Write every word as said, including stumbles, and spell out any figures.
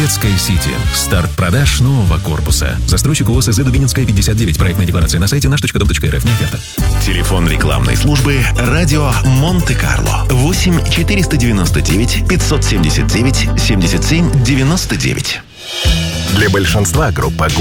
Советская Сити. Старт продаж нового корпуса. Застройщик ООО СЗ Дубининская, пятьдесят девять. Проектная декларация на сайте наш точка дом точка эр эф. Не оферта. Телефон рекламной службы «Радио Монте-Карло». восемь четыреста девяносто девять пятьсот семьдесят девять семьдесят семь девяносто девять. Для большинства группа